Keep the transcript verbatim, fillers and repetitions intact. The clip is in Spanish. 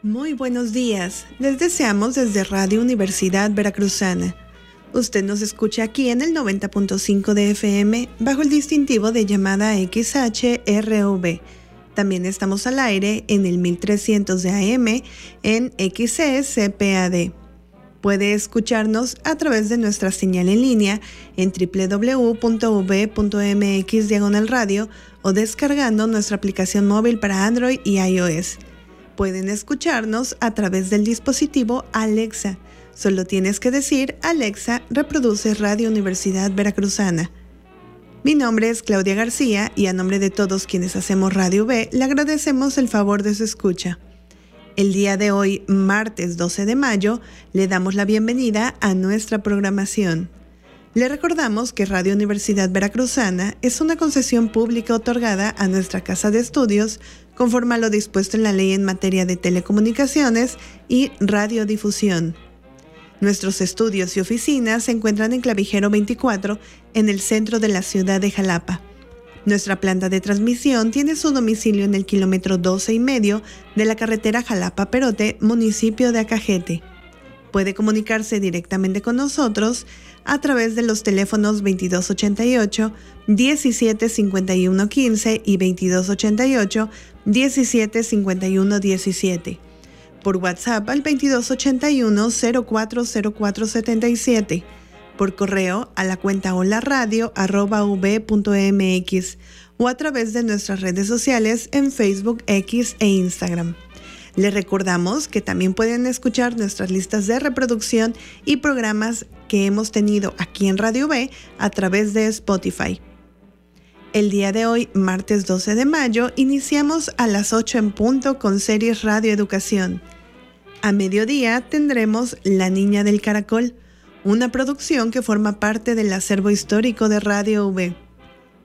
Muy buenos días, les deseamos desde Radio Universidad Veracruzana. Usted nos escucha aquí en el noventa punto cinco de F M bajo el distintivo de llamada X H R V. También estamos al aire en el mil trescientos de A M en X C C P A D. Puede escucharnos a través de nuestra señal en línea en doble u doble u doble u punto u v punto m x diagonal radio o descargando nuestra aplicación móvil para Android y iOS. Pueden escucharnos a través del dispositivo Alexa. Solo tienes que decir, Alexa, reproduce Radio Universidad Veracruzana. Mi nombre es Claudia García y a nombre de todos quienes hacemos Radio V, le agradecemos el favor de su escucha. El día de hoy, martes doce de mayo, le damos la bienvenida a nuestra programación. Le recordamos que Radio Universidad Veracruzana es una concesión pública otorgada a nuestra casa de estudios conforme a lo dispuesto en la ley en materia de telecomunicaciones y radiodifusión. Nuestros estudios y oficinas se encuentran en Clavijero veinticuatro, en el centro de la ciudad de Jalapa. Nuestra planta de transmisión tiene su domicilio en el kilómetro doce y medio de la carretera Jalapa-Perote, municipio de Acajete. Puede comunicarse directamente con nosotros a través de los teléfonos veintidós ochenta y ocho, diecisiete cincuenta y uno quince y veintidós ochenta y ocho, diecisiete cincuenta y uno diecisiete. Por WhatsApp al veintidós ochenta y uno, cero cuatro cero cuatro setenta y siete. Por correo a la cuenta holaradio arroba v punto m x o a través de nuestras redes sociales en Facebook, X e Instagram. Les recordamos que también pueden escuchar nuestras listas de reproducción y programas que hemos tenido aquí en Radio V a través de Spotify. El día de hoy, martes doce de mayo, iniciamos a las ocho en punto con series Radio Educación. A mediodía tendremos La Niña del Caracol, una producción que forma parte del acervo histórico de Radio V.